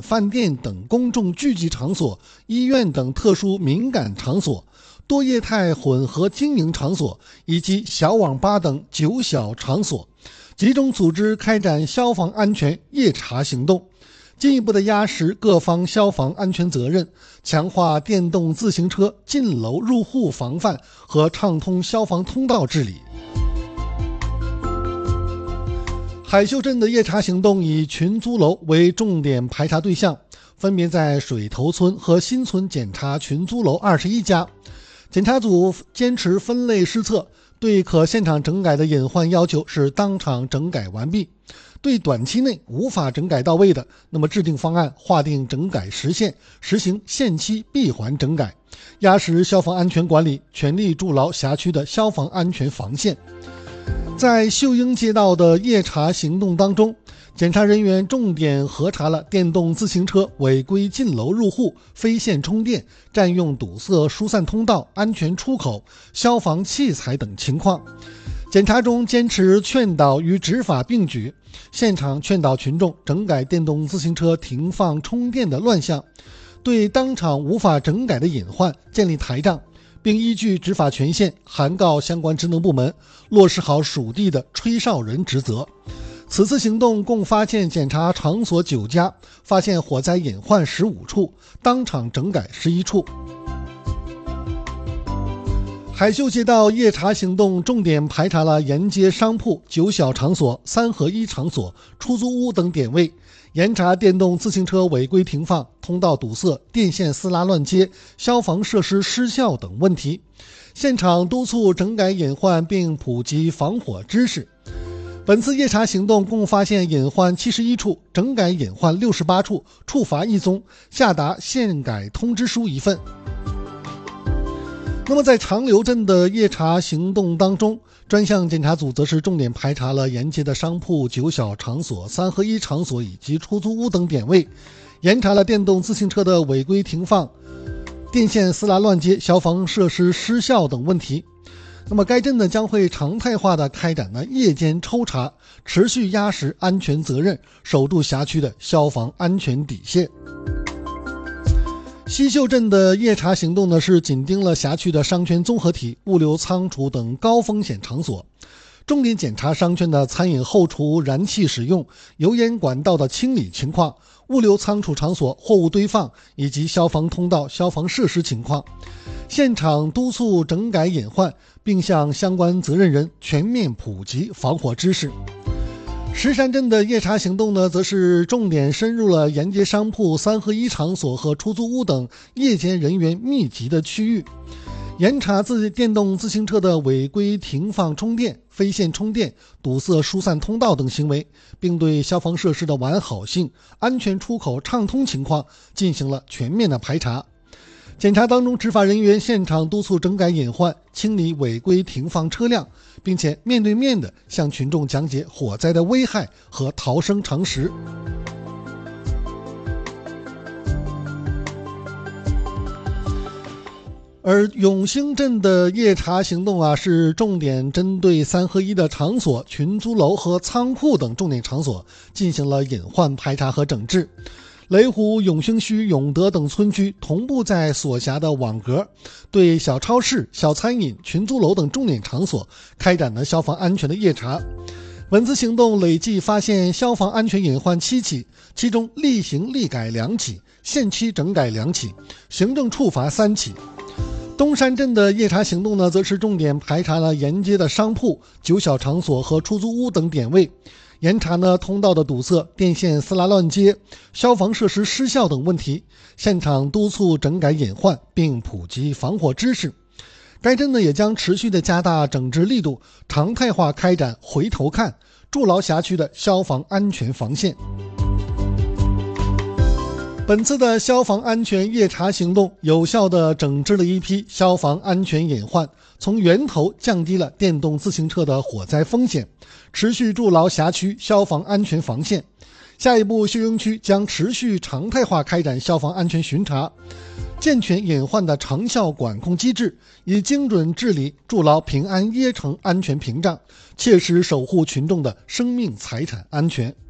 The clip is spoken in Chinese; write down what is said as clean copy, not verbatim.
饭店等公众聚集场所、医院等特殊敏感场所、多业态混合经营场所以及小网吧等9小场所，集中组织开展消防安全夜查行动，进一步的压实各方消防安全责任，强化电动自行车进楼入户防范和畅通消防通道治理。海秀镇的夜查行动以群租楼为重点排查对象，分别在水头村和新村检查群租楼21家。检查组坚持分类施策，对可现场整改的隐患要求是当场整改完毕，对短期内无法整改到位的，那么制定方案，划定整改时限，实行限期闭环整改，压实消防安全管理，全力筑牢辖区的消防安全防线。在秀英街道的夜查行动当中，检查人员重点核查了电动自行车违规进楼入户、非线充电、占用堵塞疏散通道、安全出口、消防器材等情况。检查中坚持劝导与执法并举，现场劝导群众整改电动自行车停放充电的乱象，对当场无法整改的隐患建立台账，并依据执法权限函告相关职能部门，落实好属地的吹哨人职责。此次行动共发现检查场所9家，发现火灾隐患15处，当场整改11处。海秀街道夜查行动重点排查了沿街商铺、9小场所、3合1场所、出租屋等点位，严查电动自行车违规停放、通道堵塞、电线撕拉乱接、消防设施失效等问题，现场督促整改隐患并普及防火知识。本次夜查行动共发现隐患71处，整改隐患68处，处罚1宗，下达限改通知书1份。那么在长留镇的夜查行动当中，专项检查组则是重点排查了沿街的商铺、9小场所、3合1场所以及出租屋等点位，严查了电动自行车的违规停放、电线撕拉乱接、消防设施失效等问题。那么该镇呢将会常态化的开展夜间抽查，持续压实安全责任，守住辖区的消防安全底线。西秀镇的夜查行动呢是紧盯了辖区的商圈综合体、物流仓储等高风险场所，重点检查商圈的餐饮后厨燃气使用、油烟管道的清理情况、物流仓储场所货物堆放以及消防通道、消防设施情况，现场督促整改隐患，并向相关责任人全面普及防火知识。石山镇的夜查行动呢，则是重点深入了沿街商铺、3合1场所和出租屋等夜间人员密集的区域，严查电动自行车的违规停放充电、非线充电、堵塞疏散通道等行为，并对消防设施的完好性、安全出口畅通情况进行了全面的排查。检查当中，执法人员现场督促整改隐患，清理违规停放车辆，并且面对面的向群众讲解火灾的危害和逃生常识。而永兴镇的夜查行动是重点针对3合1的场所、群租楼和仓库等重点场所进行了隐患排查和整治。雷湖、永兴区、永德等村区同步在所辖的网格对小超市、小餐饮、群租楼等重点场所开展了消防安全的夜查。本次行动累计发现消防安全隐患7起，其中例行例改2起，限期整改2起，行政处罚3起。东山镇的夜查行动呢，则是重点排查了沿街的商铺、9小场所和出租屋等点位，严查通道的堵塞、电线撕拉乱接、消防设施失效等问题，现场督促整改隐患并普及防火知识。该镇呢也将持续的加大整治力度，常态化开展回头看，筑牢辖区的消防安全防线。本次的消防安全夜查行动，有效地整治了一批消防安全隐患，从源头降低了电动自行车的火灾风险，持续筑牢辖区消防安全防线。下一步，秀英区将持续常态化开展消防安全巡查，健全隐患的长效管控机制，以精准治理筑牢平安椰城安全屏障，切实守护群众的生命财产安全。